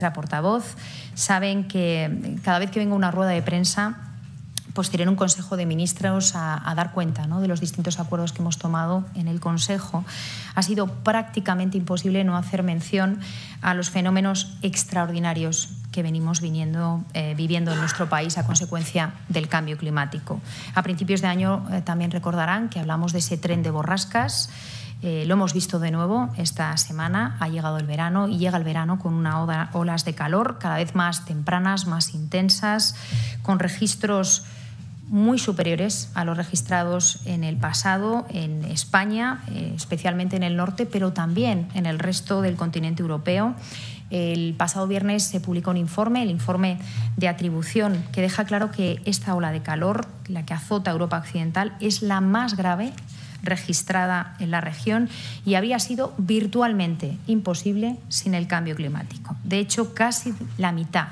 portavoz, saben que cada vez que vengo a una rueda de prensa, pues iré en un Consejo de Ministros a dar cuenta, ¿no?, de los distintos acuerdos que hemos tomado en el Consejo. Ha sido prácticamente imposible no hacer mención a los fenómenos extraordinarios que venimos viviendo en nuestro país a consecuencia del cambio climático. A principios de año también recordarán que hablamos de ese tren de borrascas. Lo hemos visto de nuevo esta semana. Ha llegado el verano y llega el verano con unas olas de calor cada vez más tempranas, más intensas, con registros muy superiores a los registrados en el pasado en España, especialmente en el norte, pero también en el resto del continente europeo. El pasado viernes se publicó un informe, el informe de atribución, que deja claro que esta ola de calor, la que azota a Europa Occidental, es la más grave registrada en la región y habría sido virtualmente imposible sin el cambio climático. De hecho, casi la mitad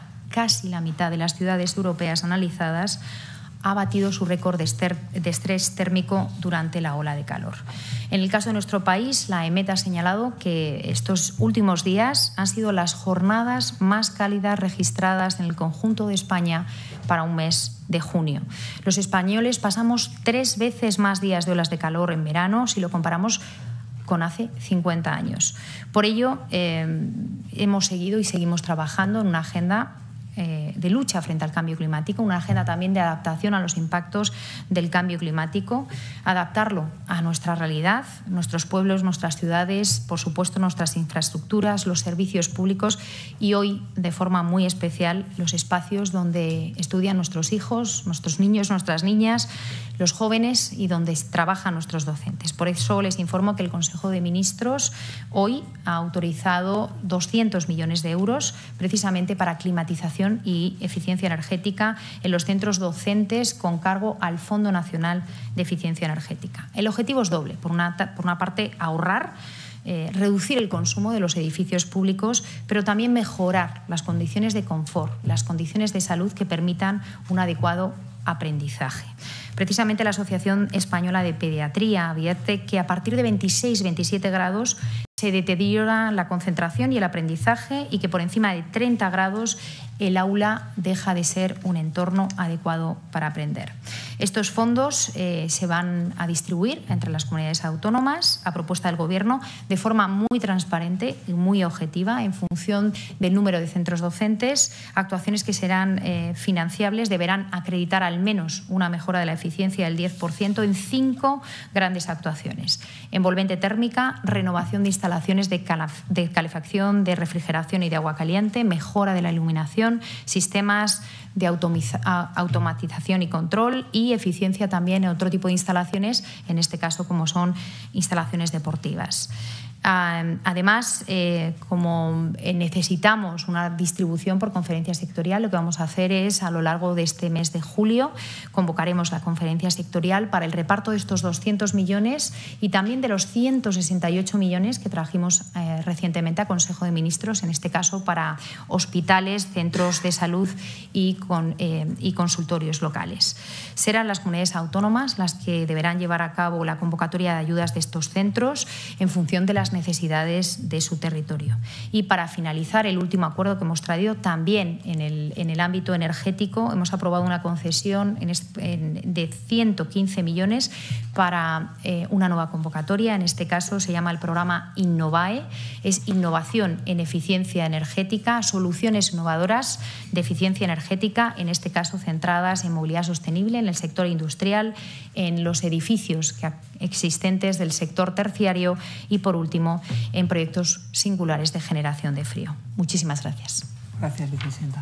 de las ciudades europeas analizadas ha batido su récord de estrés térmico durante la ola de calor. En el caso de nuestro país, la EMET ha señalado que estos últimos días han sido las jornadas más cálidas registradas en el conjunto de España para un mes de junio. Los españoles pasamos 3 veces más días de olas de calor en verano si lo comparamos con hace 50 años. Por ello, hemos seguido y seguimos trabajando en una agenda de lucha frente al cambio climático, una agenda también de adaptación a los impactos del cambio climático, adaptarlo a nuestra realidad, nuestros pueblos, nuestras ciudades, por supuesto nuestras infraestructuras, los servicios públicos y hoy, de forma muy especial, los espacios donde estudian nuestros hijos, nuestros niños, nuestras niñas, los jóvenes y donde trabajan nuestros docentes. Por eso les informo que el Consejo de Ministros hoy ha autorizado 200 millones de euros precisamente para climatización y eficiencia energética en los centros docentes con cargo al Fondo Nacional de Eficiencia Energética. El objetivo es doble. Por una parte, ahorrar, reducir el consumo de los edificios públicos, pero también mejorar las condiciones de confort, las condiciones de salud que permitan un adecuado aprendizaje. Precisamente la Asociación Española de Pediatría advierte que a partir de 26-27 grados se deteriora la concentración y el aprendizaje y que por encima de 30 grados el aula deja de ser un entorno adecuado para aprender. Estos fondos se van a distribuir entre las comunidades autónomas a propuesta del Gobierno de forma muy transparente y muy objetiva en función del número de centros docentes. Actuaciones que serán financiables deberán acreditar al menos una mejora de la eficiencia del 10% en 5 grandes actuaciones: envolvente térmica, renovación de instalaciones de calefacción, de refrigeración y de agua caliente, mejora de la iluminación, sistemas de automatización y control y eficiencia también en otro tipo de instalaciones, en este caso como son instalaciones deportivas. Además, como necesitamos una distribución por conferencia sectorial, lo que vamos a hacer es, a lo largo de este mes de julio, convocaremos la conferencia sectorial para el reparto de estos 200 millones y también de los 168 millones que trajimos recientemente a Consejo de Ministros, en este caso para hospitales, centros de salud y consultorios locales. Serán las comunidades autónomas las que deberán llevar a cabo la convocatoria de ayudas de estos centros en función de las necesidades de su territorio. Y para finalizar, el último acuerdo que hemos traído también en el ámbito energético, hemos aprobado una concesión de 115 millones para una nueva convocatoria. En este caso se llama el programa Innovae, es innovación en eficiencia energética, soluciones innovadoras de eficiencia energética, en este caso centradas en movilidad sostenible, en el sector industrial, en los edificios existentes del sector terciario y, por último, en proyectos singulares de generación de frío. Muchísimas gracias. Gracias, vicepresidenta.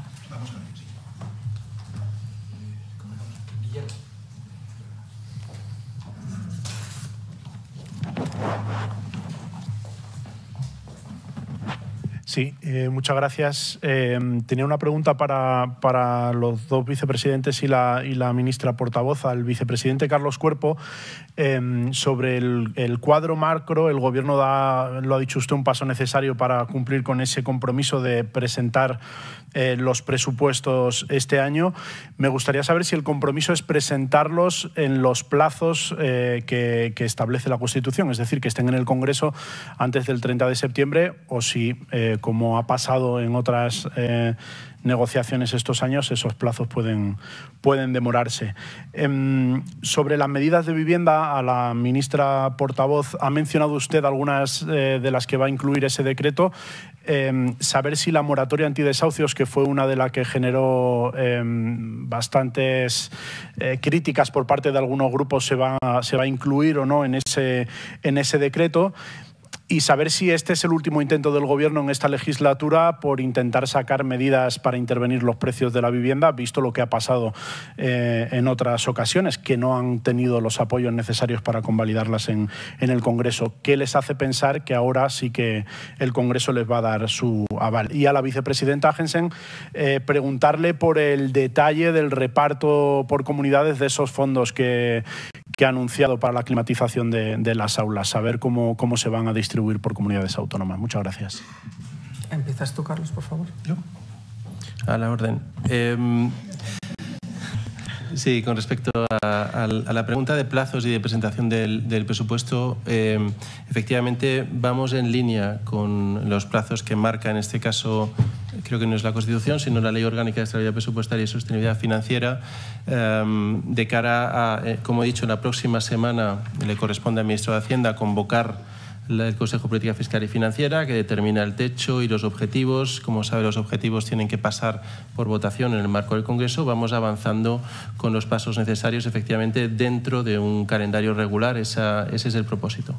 Sí, muchas gracias. Tenía una pregunta para los dos vicepresidentes y la ministra portavoz, al vicepresidente Carlos Cuerpo, sobre el cuadro macro. El Gobierno lo ha dicho usted, un paso necesario para cumplir con ese compromiso de presentar los presupuestos este año. Me gustaría saber si el compromiso es presentarlos en los plazos que establece la Constitución, es decir, que estén en el Congreso antes del 30 de septiembre o si, como ha pasado en otras negociaciones estos años, esos plazos pueden demorarse. Sobre las medidas de vivienda, a la ministra portavoz ha mencionado usted algunas de las que va a incluir ese decreto. Saber si la moratoria antidesahucios, que fue una de las que generó bastantes críticas por parte de algunos grupos, se va a incluir o no en ese decreto. Y saber si este es el último intento del Gobierno en esta legislatura por intentar sacar medidas para intervenir los precios de la vivienda, visto lo que ha pasado en otras ocasiones, que no han tenido los apoyos necesarios para convalidarlas en el Congreso. ¿Qué les hace pensar que ahora sí que el Congreso les va a dar su aval? Y a la vicepresidenta Agensen, preguntarle por el detalle del reparto por comunidades de esos fondos que ha anunciado para la climatización de las aulas, saber cómo se van a distribuir por comunidades autónomas. Muchas gracias. Empiezas tú, Carlos, por favor. ¿Yo? A la orden. Sí, con respecto a la pregunta de plazos y de presentación del presupuesto, efectivamente vamos en línea con los plazos que marca, en este caso, creo que no es la Constitución, sino la Ley Orgánica de Estabilidad Presupuestaria y Sostenibilidad Financiera, de cara a, como he dicho, en la próxima semana le corresponde al ministro de Hacienda convocar el Consejo de Política Fiscal y Financiera, que determina el techo y los objetivos. Como sabe, los objetivos tienen que pasar por votación en el marco del Congreso. Vamos avanzando con los pasos necesarios, efectivamente, dentro de un calendario regular. Ese es el propósito.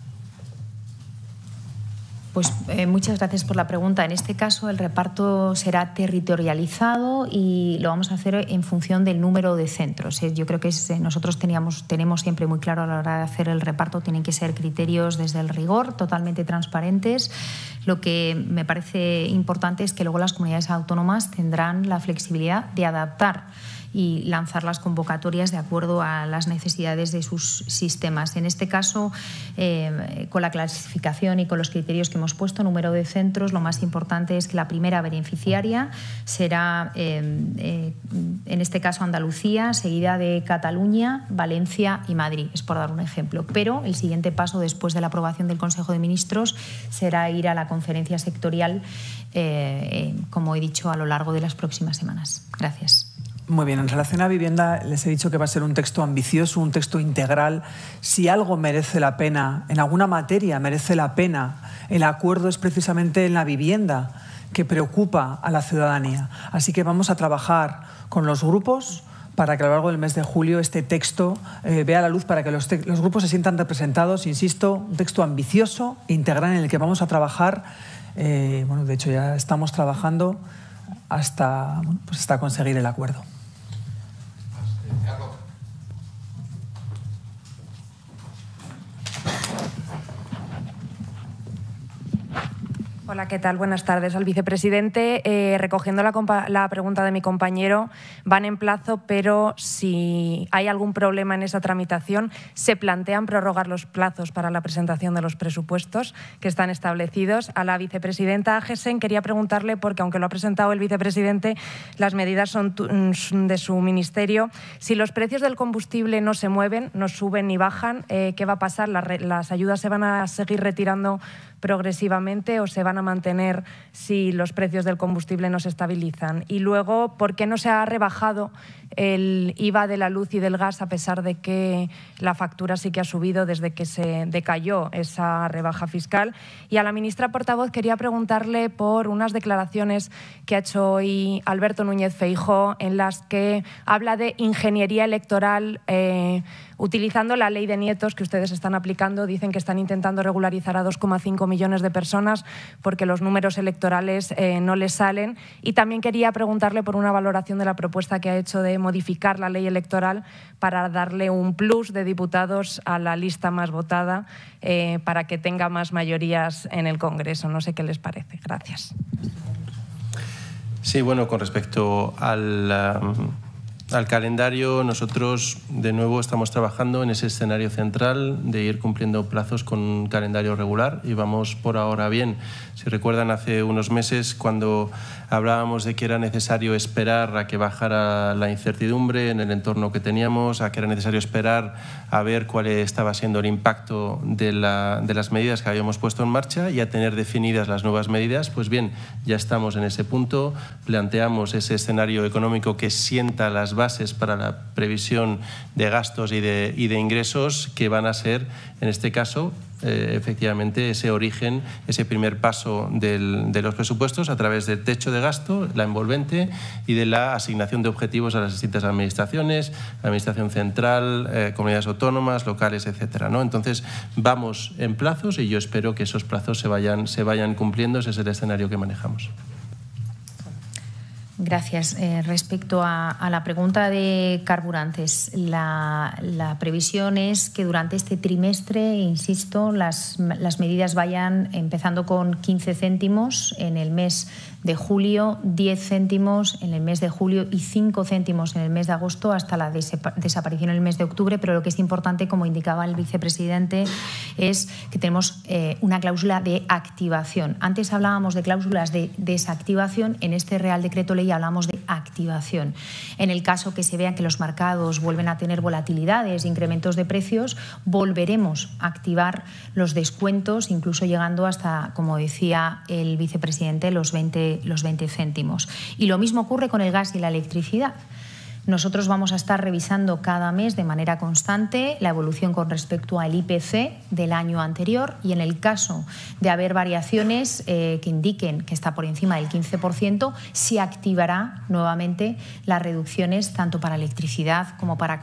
Pues muchas gracias por la pregunta. En este caso, el reparto será territorializado y lo vamos a hacer en función del número de centros. Yo creo que nosotros tenemos siempre muy claro a la hora de hacer el reparto, tienen que ser criterios desde el rigor, totalmente transparentes. Lo que me parece importante es que luego las comunidades autónomas tendrán la flexibilidad de adaptar y lanzar las convocatorias de acuerdo a las necesidades de sus sistemas. En este caso, con la clasificación y con los criterios que hemos puesto, número de centros, lo más importante es que la primera beneficiaria será, en este caso, Andalucía, seguida de Cataluña, Valencia y Madrid, es por dar un ejemplo. Pero el siguiente paso, después de la aprobación del Consejo de Ministros, será ir a la conferencia sectorial, como he dicho, a lo largo de las próximas semanas. Gracias. Muy bien, en relación a vivienda les he dicho que va a ser un texto ambicioso, un texto integral. Si algo merece la pena, en alguna materia merece la pena, el acuerdo es precisamente en la vivienda, que preocupa a la ciudadanía. Así que vamos a trabajar con los grupos para que a lo largo del mes de julio este texto vea la luz, para que los grupos se sientan representados. Insisto, un texto ambicioso, integral, en el que vamos a trabajar, bueno, de hecho ya estamos trabajando hasta conseguir el acuerdo. Hola, ¿qué tal? Buenas tardes. Al vicepresidente, recogiendo la pregunta de mi compañero, van en plazo, pero si hay algún problema en esa tramitación, ¿se plantean prorrogar los plazos para la presentación de los presupuestos que están establecidos? A la vicepresidenta Agensen quería preguntarle, porque aunque lo ha presentado el vicepresidente, las medidas son de su ministerio. Si los precios del combustible no se mueven, no suben ni bajan, ¿qué va a pasar? ¿Las ayudas se van a seguir retirando progresivamente o se van a mantener si los precios del combustible no se estabilizan? Y luego, ¿por qué no se ha rebajado el IVA de la luz y del gas, a pesar de que la factura sí que ha subido desde que se decayó esa rebaja fiscal? Y a la ministra portavoz quería preguntarle por unas declaraciones que ha hecho hoy Alberto Núñez Feijóo, en las que habla de ingeniería electoral, utilizando la ley de nietos que ustedes están aplicando. Dicen que están intentando regularizar a 2,5 millones de personas porque los números electorales no les salen. Y también quería preguntarle por una valoración de la propuesta que ha hecho de modificar la ley electoral para darle un plus de diputados a la lista más votada, para que tenga más mayorías en el Congreso. No sé qué les parece. Gracias. Sí, bueno, con respecto al Al calendario, nosotros de nuevo estamos trabajando en ese escenario central de ir cumpliendo plazos con un calendario regular y vamos por ahora bien. Si recuerdan, hace unos meses cuando hablábamos de que era necesario esperar a que bajara la incertidumbre en el entorno que teníamos, a que era necesario esperar a ver cuál estaba siendo el impacto de las medidas que habíamos puesto en marcha y a tener definidas las nuevas medidas, pues bien, ya estamos en ese punto, planteamos ese escenario económico que sienta las bases para la previsión de gastos y de ingresos que van a ser, en este caso, efectivamente ese origen, ese primer paso de los presupuestos a través del techo de gasto, la envolvente y de la asignación de objetivos a las distintas administraciones, administración central, comunidades autónomas, locales, etcétera, ¿no? Entonces vamos en plazos y yo espero que esos plazos se vayan cumpliendo. Ese es el escenario que manejamos. Gracias. Respecto a la pregunta de carburantes, la previsión es que durante este trimestre, insisto, las medidas vayan empezando con 15 céntimos en el mes de julio, 10 céntimos en el mes de julio y 5 céntimos en el mes de agosto hasta la desaparición en el mes de octubre. Pero lo que es importante, como indicaba el vicepresidente, es que tenemos una cláusula de activación. Antes hablábamos de cláusulas de desactivación, en este Real Decreto Ley hablamos de activación. En el caso que se vean que los mercados vuelven a tener volatilidades, incrementos de precios, volveremos a activar los descuentos, incluso llegando hasta, como decía el vicepresidente, los 20 céntimos. Y lo mismo ocurre con el gas y la electricidad. Nosotros vamos a estar revisando cada mes de manera constante la evolución con respecto al IPC del año anterior y en el caso de haber variaciones que indiquen que está por encima del 15%, se activará nuevamente las reducciones tanto para electricidad como para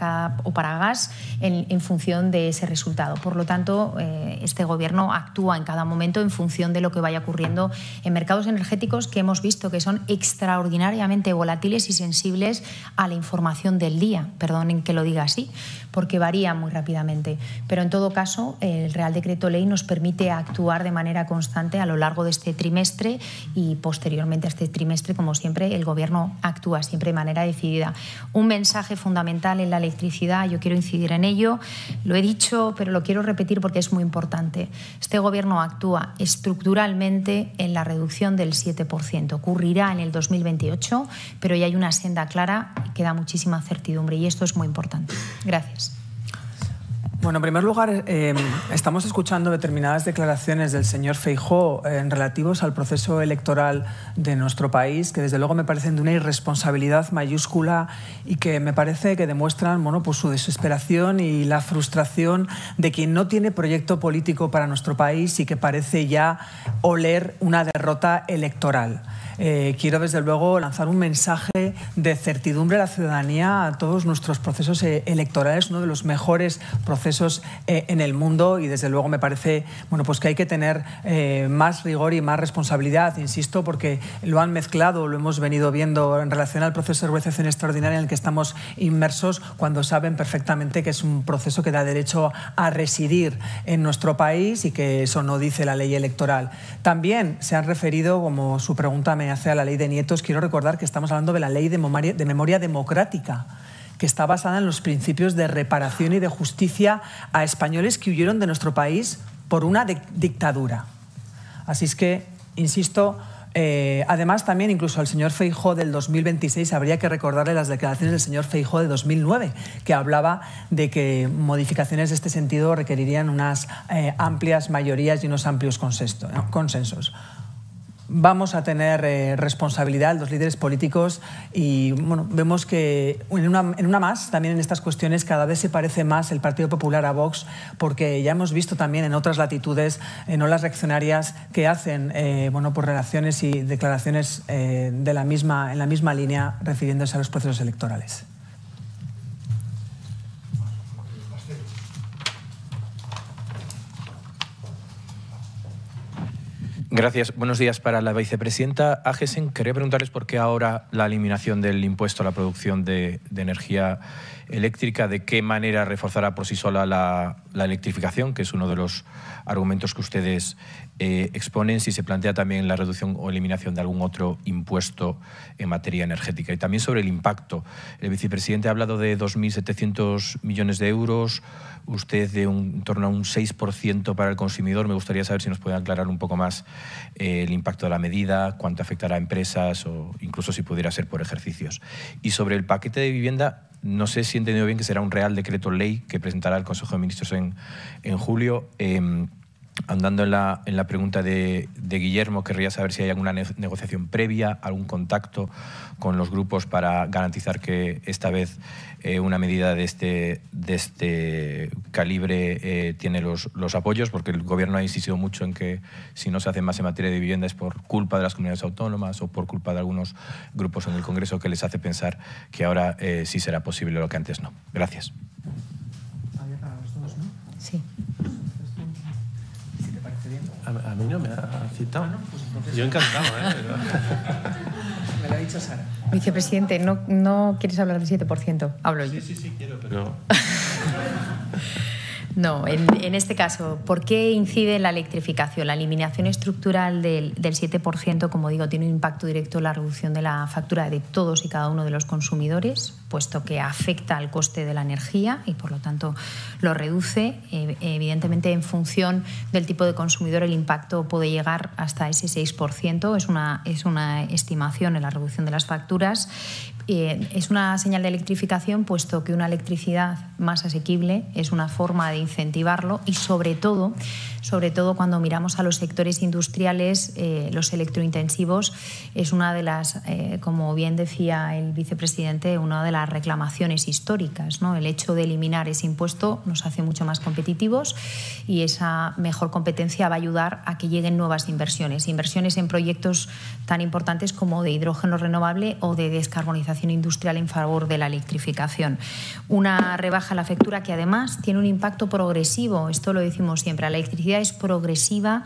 gas en función de ese resultado. Por lo tanto, este Gobierno actúa en cada momento en función de lo que vaya ocurriendo en mercados energéticos que hemos visto que son extraordinariamente volátiles y sensibles a la información del día, perdonen que lo diga así, porque varía muy rápidamente. Pero en todo caso, el Real Decreto Ley nos permite actuar de manera constante a lo largo de este trimestre y posteriormente a este trimestre, como siempre, el Gobierno actúa siempre de manera decidida. Un mensaje fundamental en la electricidad, yo quiero incidir en ello, lo he dicho, pero lo quiero repetir porque es muy importante. Este Gobierno actúa estructuralmente en la reducción del 7%. Ocurrirá en el 2028, pero ya hay una senda clara y queda muchísima certidumbre y esto es muy importante. Gracias. Bueno, en primer lugar, estamos escuchando determinadas declaraciones del señor Feijóo relativos al proceso electoral de nuestro país, que desde luego me parecen de una irresponsabilidad mayúscula y que me parece que demuestran, bueno, pues su desesperación y la frustración de quien no tiene proyecto político para nuestro país y que parece ya oler una derrota electoral. Quiero desde luego lanzar un mensaje de certidumbre a la ciudadanía a todos nuestros procesos electorales, uno de los mejores procesos en el mundo y desde luego me parece pues que hay que tener más rigor y más responsabilidad, insisto, porque lo han mezclado, lo hemos venido viendo en relación al proceso de regularización extraordinaria en el que estamos inmersos cuando saben perfectamente que es un proceso que da derecho a residir en nuestro país y que eso no dice la ley electoral. También se han referido, como su pregunta me hace, a la ley de nietos. Quiero recordar que estamos hablando de la ley de memoria democrática, que está basada en los principios de reparación y de justicia a españoles que huyeron de nuestro país por una dictadura. Así es que, insisto, además también incluso al señor Feijóo del 2026 habría que recordarle las declaraciones del señor Feijóo de 2009, que hablaba de que modificaciones de este sentido requerirían unas amplias mayorías y unos amplios consensos. Vamos a tener responsabilidad los líderes políticos y vemos que en una más, también en estas cuestiones, cada vez se parece más el Partido Popular a Vox, porque ya hemos visto también en otras latitudes olas reaccionarias que hacen por relaciones y declaraciones en la misma línea refiriéndose a los procesos electorales. Gracias. Buenos días para la vicepresidenta Agesen. Quería preguntarles por qué ahora la eliminación del impuesto a la producción de energía eléctrica, de qué manera reforzará por sí sola la electrificación, que es uno de los argumentos que ustedes exponen, si se plantea también la reducción o eliminación de algún otro impuesto en materia energética. Y también sobre el impacto. El vicepresidente ha hablado de 2.700 millones de euros, usted de en torno a un 6% para el consumidor. Me gustaría saber si nos puede aclarar un poco más el impacto de la medida, cuánto afectará a empresas o incluso si pudiera ser por ejercicios. Y sobre el paquete de vivienda, no sé si he entendido bien que será un Real Decreto Ley que presentará el Consejo de Ministros en julio. Andando en la pregunta de Guillermo, querría saber si hay alguna negociación previa, algún contacto con los grupos para garantizar que esta vez una medida de este calibre tiene los apoyos, porque el Gobierno ha insistido mucho en que si no se hace más en materia de vivienda es por culpa de las comunidades autónomas o por culpa de algunos grupos en el Congreso, que les hace pensar que ahora sí será posible lo que antes no. Gracias. Sí. A mí no me ha citado. Ah, no, pues entonces... Yo encantado, Me lo ha dicho Sara. Vicepresidente, ¿no quieres hablar del 7%? Hablo yo. Sí, quiero, pero... No, en este caso, ¿por qué incide en la electrificación? La eliminación estructural del 7%, como digo, tiene un impacto directo en la reducción de la factura de todos y cada uno de los consumidores, puesto que afecta al coste de la energía y, por lo tanto, lo reduce. Evidentemente, en función del tipo de consumidor, el impacto puede llegar hasta ese 6%. Es una estimación en la reducción de las facturas. Es una señal de electrificación, puesto que una electricidad más asequible es una forma de incentivarlo y, sobre todo cuando miramos a los sectores industriales, los electrointensivos, es una de las, como bien decía el vicepresidente, una de las reclamaciones históricas, ¿no? El hecho de eliminar ese impuesto nos hace mucho más competitivos y esa mejor competencia va a ayudar a que lleguen nuevas inversiones en proyectos tan importantes como de hidrógeno renovable o de descarbonización industrial en favor de la electrificación. Una rebaja en la factura que además tiene un impacto progresivo, esto lo decimos siempre, la electricidad es progresiva,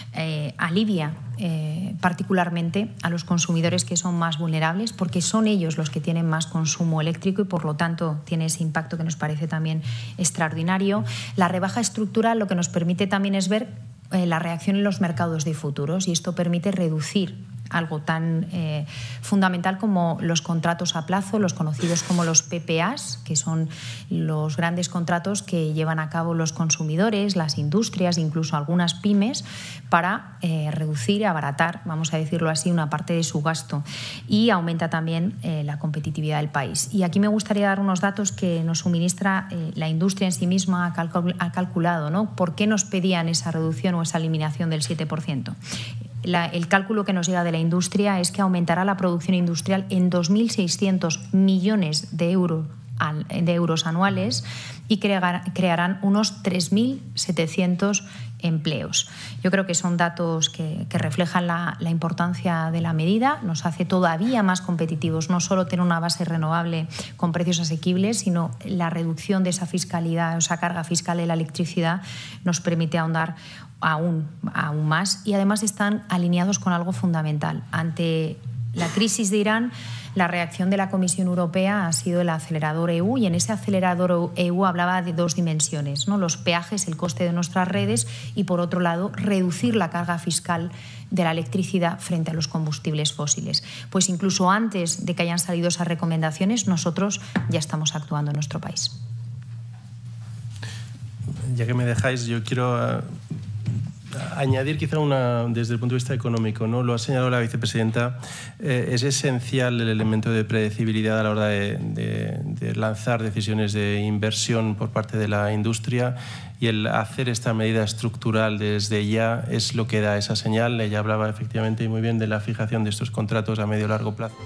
alivia particularmente a los consumidores que son más vulnerables, porque son ellos los que tienen más consumo eléctrico y por lo tanto tiene ese impacto que nos parece también extraordinario. La rebaja estructural lo que nos permite también es ver la reacción en los mercados de futuros y esto permite reducir algo tan fundamental como los contratos a plazo, los conocidos como los PPAs, que son los grandes contratos que llevan a cabo los consumidores, las industrias, incluso algunas pymes, para reducir, abaratar, vamos a decirlo así, una parte de su gasto y aumenta también la competitividad del país. Y aquí me gustaría dar unos datos que nos suministra la industria en sí misma, ha calculado, ¿no? ¿Por qué nos pedían esa reducción o esa eliminación del 7%? El cálculo que nos llega de la industria es que aumentará la producción industrial en 2.600 millones de euros anuales y crearán unos 3.700 empleos. Yo creo que son datos que reflejan la importancia de la medida, nos hace todavía más competitivos, no solo tener una base renovable con precios asequibles, sino la reducción de esa fiscalidad, esa carga fiscal de la electricidad nos permite ahondar aún más y además están alineados con algo fundamental. Ante la crisis de Irán, la reacción de la Comisión Europea ha sido el acelerador EU y en ese acelerador EU hablaba de dos dimensiones, ¿no? Los peajes, el coste de nuestras redes y, por otro lado, reducir la carga fiscal de la electricidad frente a los combustibles fósiles. Pues incluso antes de que hayan salido esas recomendaciones, nosotros ya estamos actuando en nuestro país. Ya que me dejáis, yo quiero añadir quizá desde el punto de vista económico, ¿no? Lo ha señalado la vicepresidenta, es esencial el elemento de predecibilidad a la hora de lanzar decisiones de inversión por parte de la industria y el hacer esta medida estructural desde ya es lo que da esa señal. Ella hablaba efectivamente y muy bien de la fijación de estos contratos a medio y largo plazo.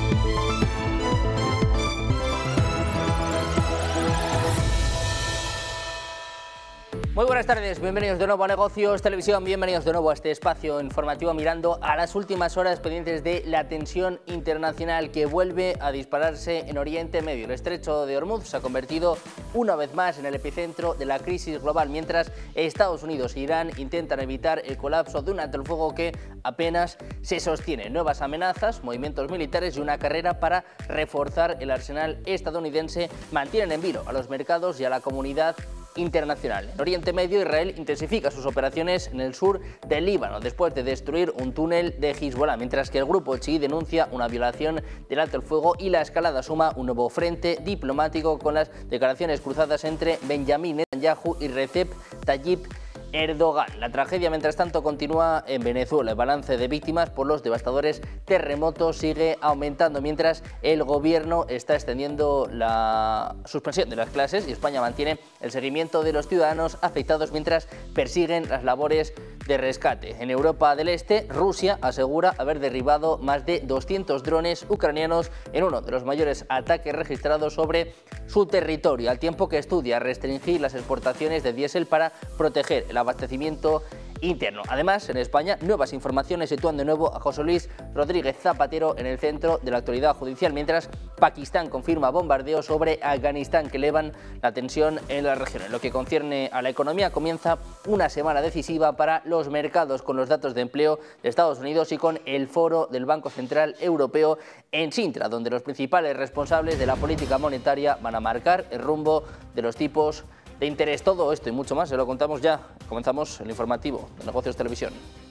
Muy buenas tardes, bienvenidos de nuevo a Negocios Televisión, bienvenidos de nuevo a este espacio informativo mirando a las últimas horas pendientes de la tensión internacional que vuelve a dispararse en Oriente Medio. El estrecho de Hormuz se ha convertido una vez más en el epicentro de la crisis global, mientras Estados Unidos e Irán intentan evitar el colapso de un alto el fuego que apenas se sostiene. Nuevas amenazas, movimientos militares y una carrera para reforzar el arsenal estadounidense mantienen en vilo a los mercados y a la comunidad internacional. En Oriente Medio, Israel intensifica sus operaciones en el sur del Líbano después de destruir un túnel de Hezbollah, mientras que el grupo chií denuncia una violación del alto el fuego y la escalada suma un nuevo frente diplomático con las declaraciones cruzadas entre Benjamin Netanyahu y Recep Tayyip Erdogan. La tragedia, mientras tanto, continúa en Venezuela. El balance de víctimas por los devastadores terremotos sigue aumentando, mientras el gobierno está extendiendo la suspensión de las clases y España mantiene el seguimiento de los ciudadanos afectados mientras persiguen las labores de rescate. En Europa del Este, Rusia asegura haber derribado más de 200 drones ucranianos en uno de los mayores ataques registrados sobre su territorio, al tiempo que estudia restringir las exportaciones de diésel para proteger el abastecimiento interno. Además, en España, nuevas informaciones sitúan de nuevo a José Luis Rodríguez Zapatero en el centro de la actualidad judicial, mientras Pakistán confirma bombardeos sobre Afganistán que elevan la tensión en la región. En lo que concierne a la economía, comienza una semana decisiva para los mercados con los datos de empleo de Estados Unidos y con el foro del Banco Central Europeo en Sintra, donde los principales responsables de la política monetaria van a marcar el rumbo de los tipos de interés. Todo esto y mucho más se lo contamos ya. Comenzamos el informativo de Negocios Televisión.